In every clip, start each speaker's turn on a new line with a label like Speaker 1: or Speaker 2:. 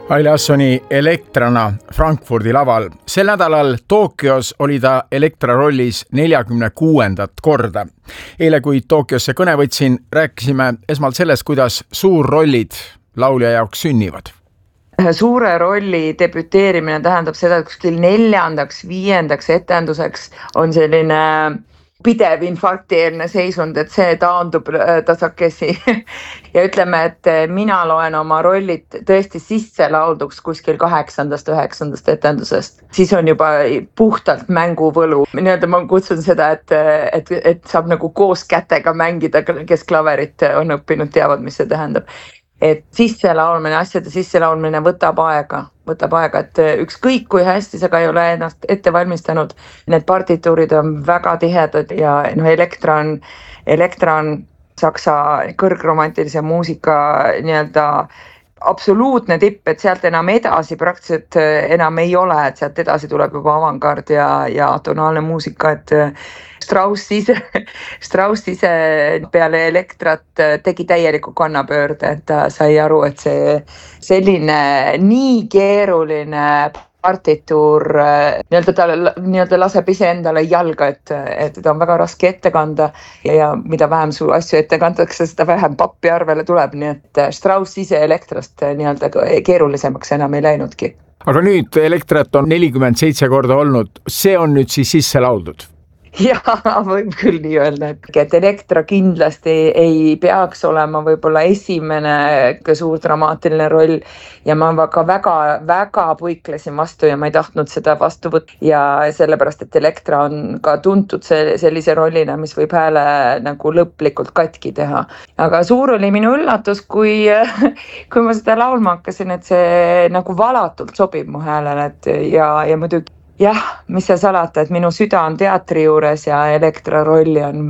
Speaker 1: Aile Assoni Elektrana Frankfurdi laval. Sel nädalal Tokyos oli ta Elektra rollis 46. korda. Eile, kui Tokyosse kõne võtsin, rääkisime esmalt sellest, kuidas suurrollid laulja jaoks sünnivad.
Speaker 2: Suure rolli debüteerimine tähendab seda, et kuskil 4., 5. etenduseks on selline pidev infarktieelne seisund, et see taandub tasakesi ja ütleme, et mina loen oma rollid tõesti sisse laulduks kuskil 8., 9. etendusest. Siis on juba puhtalt mänguvõlu. Nii-öelda ma kutsun seda, et saab nagu koos kätega mängida, kes klaverit on õppinud, teavad, mis see tähendab. Et asjade sisselaulmine võtab aega, et ükskõik kui hästi sa ka ei ole ennast ette valmistanud, need partituurid on väga tihedad ja Elektra on saksa kõrgromantilise muusika nii-öelda absoluutne tipp, et sealt enam edasi praktiliselt enam ei ole, et sealt edasi tuleb juba avangard ja atonaalne muusika, et Strauss ise peale Elektrat tegi täieliku kannapöörde, et ta sai aru, et see selline nii keeruline partituur nii-öelda laseb ise endale jalga, et ta on väga raske ette kanda ja mida vähem su asju ette kantakse, seda vähem pappi arvele tuleb, nii et Strauss ise Elektrast nii-öelda keerulisemaks enam ei läinudki.
Speaker 1: Aga nüüd Elektrat on 47 korda olnud, see on nüüd siis sisse lauldud?
Speaker 2: Jaa, võib küll nii öelda, et Elektra kindlasti ei peaks olema võib-olla esimene suur dramaatiline roll ja ma väga puiklesin vastu ja ma ei tahtnud seda vastu võtta ja sellepärast, et Elektra on ka tuntud sellise rollina, mis võib hääle nagu lõplikult katki teha. Aga suur oli minu üllatus, kui ma seda laulma hakkasin, et see nagu valatult sobib mu häälele ja muidugi jah, mis see salata, et minu süda on teatri juures ja Elektra rolli on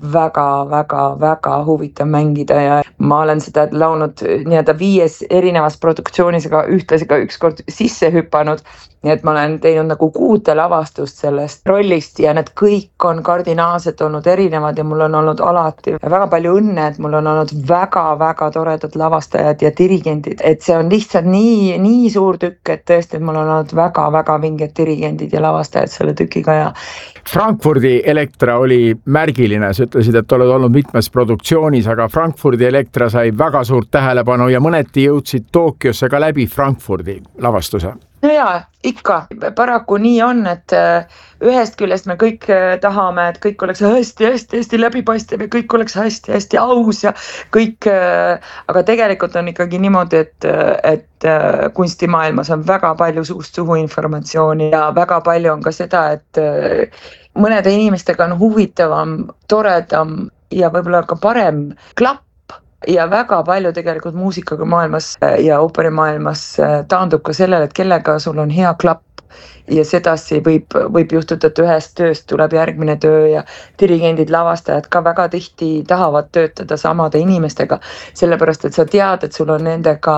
Speaker 2: väga huvitav mängida ja ma olen seda laulnud nii-öelda 5 erinevas produktsioonis, aga ühtlasi ka ükskord sisse hüpanud, nii et ma olen teinud nagu 6 lavastust sellest rollist ja need kõik on kardinaalselt olnud erinevad ja mul on olnud alati väga palju õnne, et mul on olnud väga toredad lavastajad ja dirigendid, et see on lihtsalt nii suur tükk, et tõesti, et mul on olnud väga vinged dirigendid ja lavastajad selle tükiga ja
Speaker 1: Frankfurdi Elektra oli märgiline, sa ütlesid, et oled olnud mitmes produktsioonis, aga Frankfurdi Elektra sai väga suurt tähelepanu ja mõneti jõudsid Tokyosse ka läbi Frankfurdi lavastuse.
Speaker 2: No jaa, ikka. Paraku nii on, et ühest küljest me kõik tahame, et kõik oleks hästi läbipaistev ja kõik oleks hästi aus ja kõik, aga tegelikult on ikkagi niimoodi, et kunstimaailmas on väga palju suust suhu informatsiooni ja väga palju on ka seda, et mõnede inimestega on huvitavam, toredam ja võib-olla ka parem klapp. Ja väga palju tegelikult muusikaga maailmas ja ooperimaailmas taandub ka sellele, et kellega sul on hea klapp ja sedasi võib juhtuda, et ühest tööst tuleb järgmine töö ja dirigendid, lavastajad ka väga tihti tahavad töötada samade inimestega, sellepärast et sa tead, et sul on nendega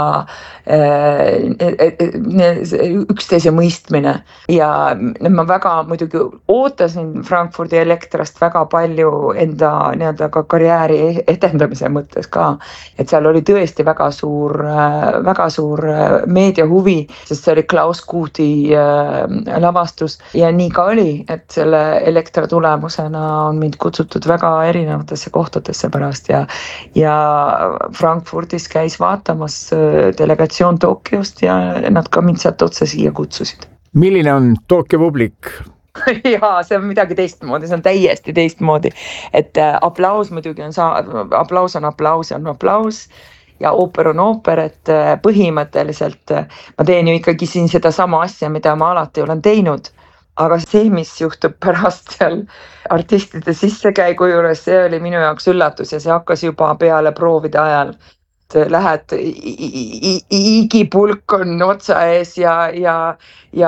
Speaker 2: üksteise mõistmine ja ma väga muidugi ootasin Frankfurdi Elektrast väga palju enda nii-öelda ka karjääri edendamise mõttes ka, et seal oli tõesti väga suur meediahuvi, sest see oli Klaus Guthi lavastus ja nii ka oli, et selle Elektra tulemusena on mind kutsutud väga erinevatesse kohtadesse pärast ja Frankfurdis käis vaatamas delegatsioon Tokyost ja nad ka mind sealt otse siia kutsusid.
Speaker 1: Milline on Tokyo publik?
Speaker 2: Jaa, see on midagi teistmoodi, see on täiesti teistmoodi, et aplaus muidugi on aplaus ja ooper on ooper, et põhimõtteliselt ma teen ju ikkagi siin seda sama asja, mida ma alati olen teinud, aga see, mis juhtub pärast seal artistide sissekäigu juures, see oli minu jaoks üllatus ja see hakkas juba peale proovide ajal. Lähed, igipulk on otsa ees ja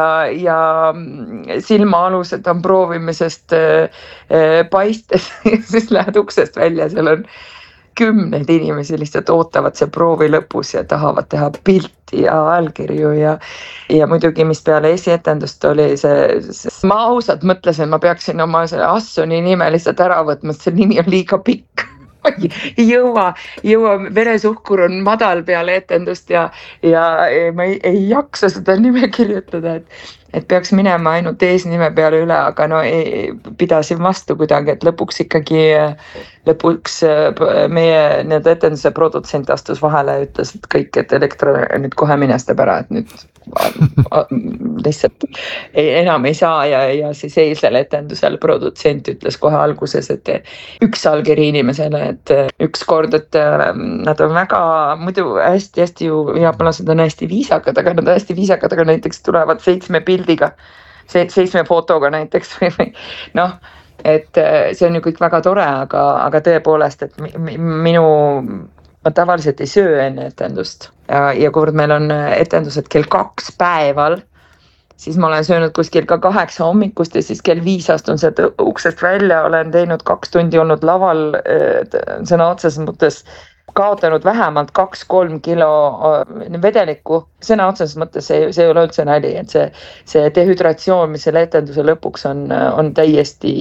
Speaker 2: silmaalused on proovimisest paistes ja siis lähed uksest välja, seal on 10 inimesi lihtsalt ootavad see proovi lõpus ja tahavad teha pilti ja allkirju ja muidugi, mis peale esietendust oli ma ausalt mõtlesin, ma peaksin oma Assoni nime lihtsalt ära võtma, see nimi on liiga pikk. ei jõua, veresuhkur on madal peale etendust ja ma ei jaksa seda nime kirjutada, et peaks minema ainult eesnime peale üle, aga no pidasin vastu kuidagi, et lõpuks meie need etenduse produtsent astus vahele ja ütles, et kõik, et Elektra nüüd kohe minestab ära, et nüüd lihtsalt enam ei saa ja siis eilsel etendusel produtsent ütles kohe alguses, et üks allkiri inimesele, et ükskord, et nad on väga muidu hästi ju, jaapanlased on hästi viisakad, aga nad hästi viisakad, aga näiteks tulevad 7 pildiga, 7 fotoga näiteks või noh, et see on ju kõik väga tore, aga tõepoolest, et ma tavaliselt ei söö enne etendust ja kuivõrd meil on etendused kell 2 päeval, siis ma olen söönud kuskil ka 8 hommikust ja siis kell 5 astun sealt uksest välja, olen teinud 2 tundi olnud laval, sõna otseses mõttes kaotanud vähemalt 2-3 kilo vedelikku, sõna otseses mõttes see ei ole üldse nali, et see dehüdratsioon, mis selle etenduse lõpuks on täiesti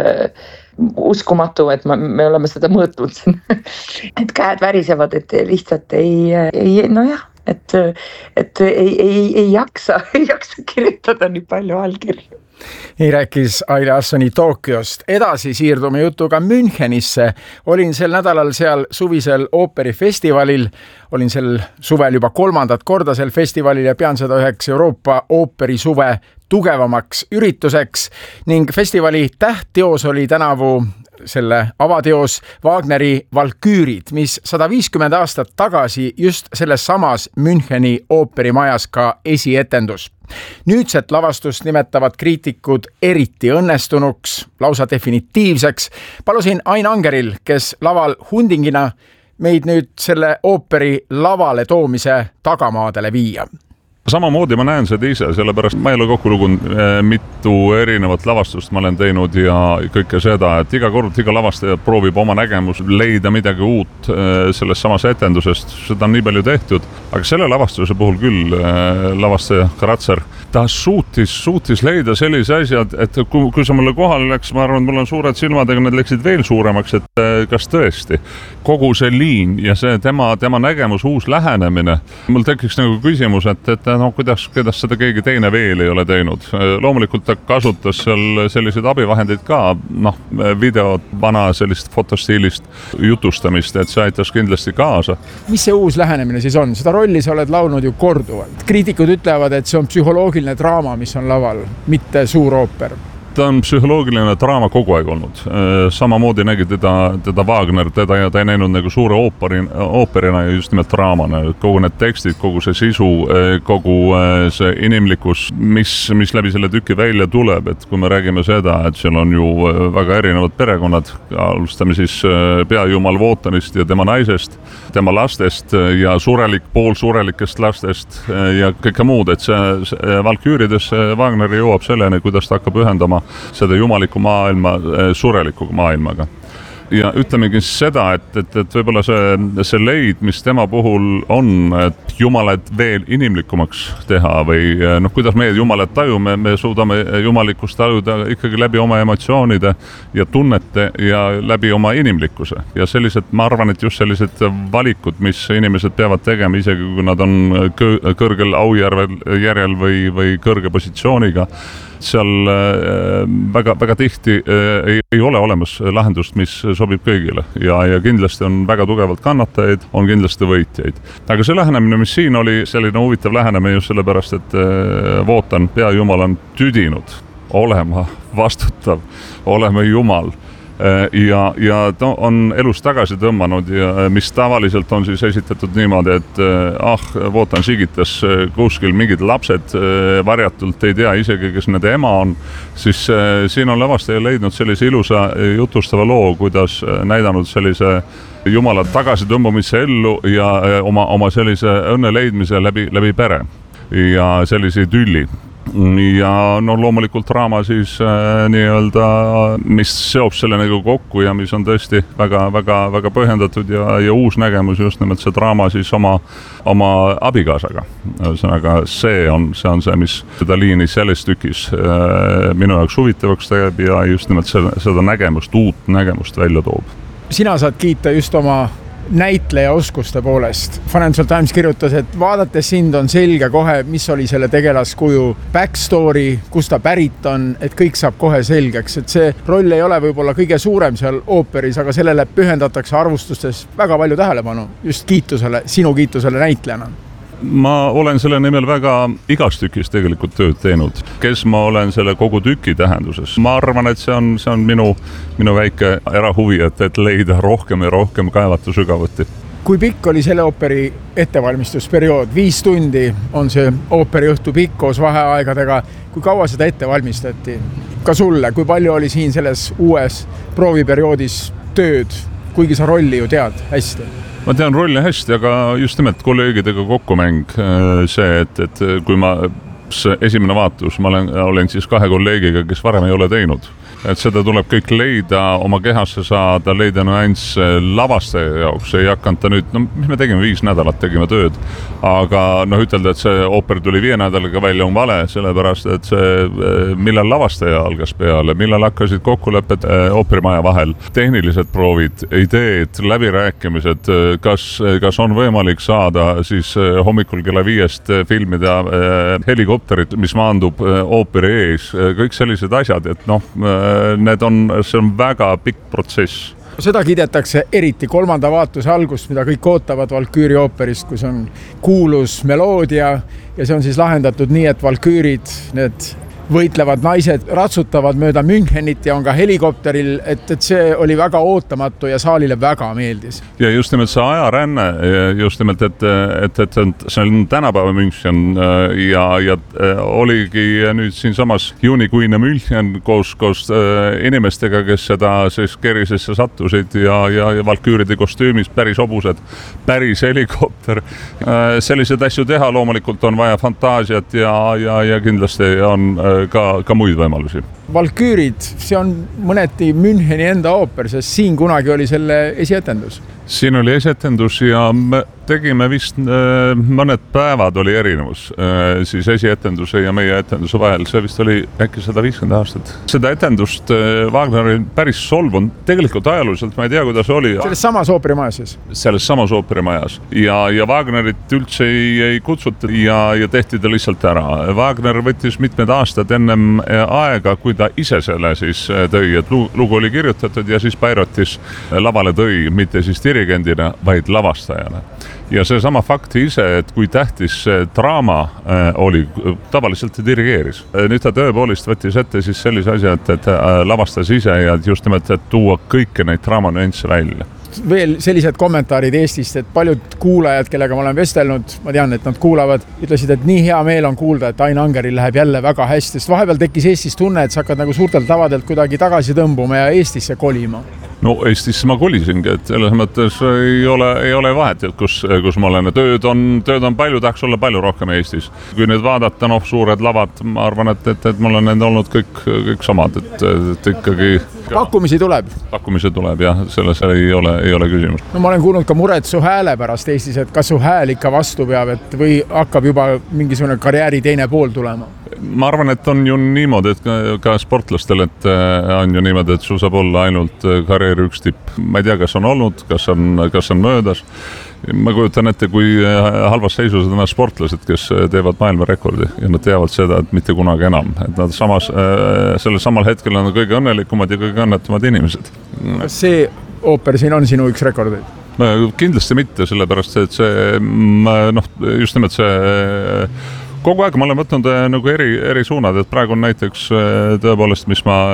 Speaker 2: uskumatu, et me oleme seda mõõtnud et käed värisevad, et lihtsalt nojah, et ei jaksa kirjutada nii palju allkirju.
Speaker 1: Nii rääkis Aile Assoni Tokyost. Edasi siirdume jutuga Münchenisse. Olin sel nädalal seal suvisel ooperifestivalil. Olin sel suvel juba 3. korda sel festivalil ja pean seda üheks Euroopa ooperisuve tugevamaks ürituseks ning festivali tähtteos oli tänavu selle avateos Wagneri Valküürid, mis 150 aastat tagasi just selles samas Müncheni ooperimajas ka esietendus. Nüüdset lavastust nimetavad kriitikud eriti õnnestunuks, lausa definitiivseks. Palusin Ain Angeril, kes laval Hundingina meid nüüd selle ooperi lavale toomise tagamaadele viia.
Speaker 3: Samamoodi ma näen seda ise, sellepärast ma ei ole kokku lugunud mitu erinevat lavastust ma olen teinud ja kõike seda, et iga kord iga lavastaja proovib oma nägemus leida midagi uut selles samas etendusest, seda on nii palju tehtud, aga selle lavastuse puhul küll lavastaja Kratzer, ta suutis leida sellise asja, et kui sa mulle kohale läks, ma arvan, et mul on suured silmad, aga need läksid veel suuremaks, et kas tõesti kogu see liin ja see tema nägemus, uus lähenemine, mul tekiks nagu küsimus, et kuidas seda keegi teine veel ei ole teinud. Loomulikult ta kasutas seal selliseid abivahendeid ka, video vana sellist fotostiilist jutustamist, et see aitas kindlasti kaasa.
Speaker 1: Mis see uus lähenemine siis on? Seda rolli sa oled laulnud ju korduvalt. Kriitikud ütlevad, et see on psühholoogiline draama, mis on laval, mitte suur ooper.
Speaker 3: Ta on psühholoogiline draama kogu aeg olnud. Samamoodi nägi teda Wagner, teda ja ta ei näinud nagu suure ooperina ja just nimelt draamana. Kogu need tekstid, kogu see sisu, kogu see inimlikkus, mis läbi selle tüki välja tuleb, et kui me räägime seda, et seal on ju väga erinevad perekonnad, alustame siis peajumal Wotanist ja tema naisest, tema lastest ja poolsurelikest lastest ja kõike muud, et see Valküürides Wagner jõuab selleni, kuidas ta hakkab ühendama seda jumaliku maailma sureliku maailmaga. Ja ütlemegi seda, et võib-olla see leid, mis tema puhul on, et jumalat veel inimlikumaks teha või kuidas meie jumalat tajume, me suudame jumalikkust tajuda ikkagi läbi oma emotsioonide ja tunnete ja läbi oma inimlikkuse. Ja sellised, ma arvan, et just sellised valikud, mis inimesed peavad tegema, isegi kui nad on kõrgel aujärjel või kõrge positsiooniga, seal väga tihti ei ole olemas lahendust, mis sobib kõigile ja kindlasti on väga tugevalt kannatajaid, on kindlasti võitjaid. Aga see lähenemine, mis siin oli, selline huvitav lähenemine just sellepärast, et Wotan, peajumal on tüdinud olema vastutav, olema jumal. Ja ta on elus tagasi tõmmanud ja mis tavaliselt on siis esitatud niimoodi, et Wotan sigitas kuskil mingid lapsed varjatult, ei tea isegi, kes nende ema on, siis siin on lavastaja leidnud sellise ilusa jutustava loo, kuidas näidanud sellise jumala tagasi tõmbumise ellu ja oma sellise õnne leidmise läbi pere ja sellise idülli. Ja loomulikult draama siis nii-öelda, mis seob selle nagu kokku ja mis on tõesti väga põhjendatud ja uus nägemus just nimelt see draama siis oma abikaasaga. Ühesõnaga, see on see, mis seda liini selles tükis minu jaoks huvitavaks teeb ja just nimelt seda nägemust, uut nägemust välja toob.
Speaker 1: sina saad kiita just oma näitleja oskuste poolest. Financial Times kirjutas, et vaadates sind on selge kohe, mis oli selle tegelaskuju backstory, kust ta pärit on, et kõik saab kohe selgeks, et see roll ei ole võib-olla kõige suurem seal ooperis, aga sellele pühendatakse arvustustes väga palju tähelepanu, just kiitusele, sinu kiitusele näitlejana.
Speaker 3: Ma olen selle nimel väga igast tükis tegelikult tööd teinud. Kes ma olen selle kogu tüki tähenduses? Ma arvan, et see on minu väike erahuvi, et leida rohkem ja rohkem kaevata sügavuti.
Speaker 1: Kui pikk oli selle ooperi ettevalmistusperiood? 5 tundi on see ooperiõhtu pikk koos vaheaegadega. Kui kaua seda ette valmistati? Ka sulle, kui palju oli siin selles uues prooviperioodis tööd, kuigi sa rolli ju tead hästi?
Speaker 3: Ma tean rolli hästi, aga just nimelt kolleegidega kokkumäng see, et kui esimene vaatus, ma olen siis 2 kolleegiga, kes varem ei ole teinud. Et seda tuleb kõik leida, oma kehasse saada, leida nüanss lavastaja jaoks. Ei hakanud ta nüüd, mis me tegime 5 nädalat, tegime tööd. Aga ütelda, et see ooper tuli 5 nädalaga välja on vale, sellepärast, et see, millal lavastaja algas peale, millal hakkasid kokkulepped ooperimaja vahel, tehnilised proovid, ideed, läbirääkimised, kas on võimalik saada siis hommikul kella 5 filmida helikopterit, mis maandub ooperi ees, kõik sellised asjad, et see on väga pikk protsess.
Speaker 1: Seda kiidetakse eriti 3. vaatuse algust, mida kõik ootavad Valküüri ooperist, kus on kuulus meloodia ja see on siis lahendatud nii, et Valküürid, need võitlevad naised ratsutavad mööda Münchenit ja on ka helikopteril, et see oli väga ootamatu ja saalile väga meeldis.
Speaker 3: Ja just nimelt see ajaränne, just nimelt, et see on tänapäeva München ja oligi nüüd siinsamas juunikuine München koos inimestega, kes seda siis kerisesse sattusid ja Valküüride kostüümis päris hobused, päris helikopter. Sellised asju teha loomulikult on vaja fantaasiat ja kindlasti on ka muid võimalusi.
Speaker 1: Valküürid, see on mõneti Müncheni enda ooper, sest siin kunagi oli selle esietendus.
Speaker 3: Siin oli esietendus ja me tegime vist mõned päevad oli erinevus siis esietenduse ja meie etenduse vahel. See vist oli äkki 150 aastat. Seda etendust Wagner oli päris solvunud. Tegelikult ajalooliselt ma ei tea, kuidas oli.
Speaker 1: Selles samas ooperimajas siis?
Speaker 3: Selles samas ooperimajas. Ja Wagnerit üldse ei kutsutud ja tehti ta lihtsalt ära. Wagner võttis mitmed aastad ennem aega, kui ta ise selle siis tõi, et lugu oli kirjutatud ja siis Beirotis lavale tõi, mitte siis dirigendina, vaid lavastajana. Ja see sama fakti ise, et kui tähtis draama oli, tavaliselt dirigeeris. Nüüd ta tõepoolest võttis ette siis sellise asja, et lavastas ise ja just nimelt, et tuua kõiki neid draamanüansse välja.
Speaker 1: Veel sellised kommentaarid Eestist, et paljud kuulajad, kellega ma olen vestelnud, ma tean, et nad kuulavad, ütlesid, et nii hea meel on kuulda, et Ain Angeril läheb jälle väga hästi, sest vahepeal tekkis Eestis tunne, et sa hakkad nagu suurtelt tavadelt kuidagi tagasi tõmbuma ja Eestisse kolima.
Speaker 3: No Eestisse ma kolisingi, et selles mõttes ei ole vahet, et kus ma olen. Tööd on palju, tahaks olla palju rohkem Eestis. Kui nüüd vaadata, suured lavad, ma arvan, et mul on need olnud kõik samad, et ikkagi...
Speaker 1: Pakkumisi tuleb?
Speaker 3: Pakkumisi tuleb, jah, selles ei ole küsimus.
Speaker 1: No ma olen kuulnud ka muret su hääle pärast Eestis, et kas su hääl ikka vastu peab, et või hakkab juba mingisugune karjääri teine pool tulema?
Speaker 3: Ma arvan, et on ju niimoodi, et ka sportlastel, et on ju niimoodi, et sul saab olla ainult karjääri üks tipp. Ma ei tea, kas on olnud, kas on möödas. Ma kujutan ette, kui halvas seisus on sportlased, kes teevad maailmarekordi ja nad teavad seda, et mitte kunagi enam. Et nad sellel samal hetkel on kõige õnnelikumad ja kõige õnnetumad inimesed.
Speaker 1: Kas see ooper siin on sinu üks rekordeid?
Speaker 3: Kindlasti mitte, sellepärast, et see, just nimelt see kogu aeg ma olen võtnud nagu eri suunad, et praegu on näiteks tõepoolest, mis ma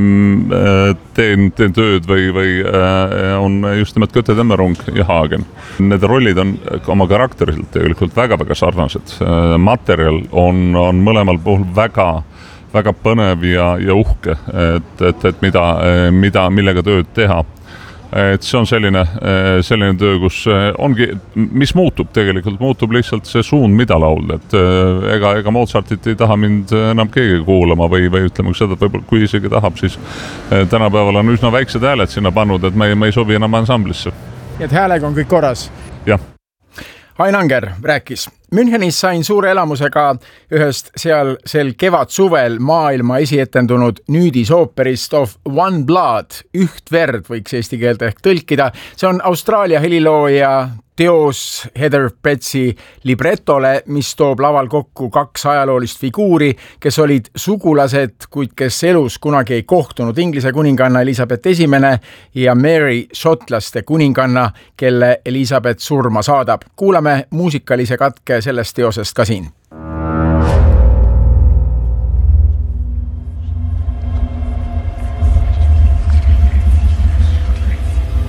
Speaker 3: teen tööd või on just nimelt Göte Temmerung ja Hagen. Need rollid on oma karakteriselt tegelikult väga sarnased. Materjal on mõlemal puhul väga põnev ja uhke, et millega tööd teha. Et see on selline töö, kus ongi, mis muutub tegelikult, muutub lihtsalt see suund, mida laulda, et ega Mozartit ei taha mind enam keegi kuulama või ütleme seda, et võib-olla kui isegi tahab, siis tänapäeval on üsna väiksed hääled sinna pannud, et me ei sobi enam ansamblisse.
Speaker 1: Et häälega on kõik korras?
Speaker 3: Jah.
Speaker 1: Hein Anger rääkis. Münchenis sain suure elamusega ühest sel kevad-suvel maailma esietendunud nüüdisooperist Of One Blood, üht verd võiks eesti keelde ehk tõlkida. See on Austraalia helilooja teos Heather Pretzi libretole, mis toob laval kokku 2 ajaloolist figuuri, kes olid sugulased, kuid kes elus kunagi ei kohtunud. Inglise kuninganna Elizabeth I ja Mary šotlaste kuninganna, kelle Elizabeth surma saadab. Kuulame muusikalise katke sellest teosest ka siin.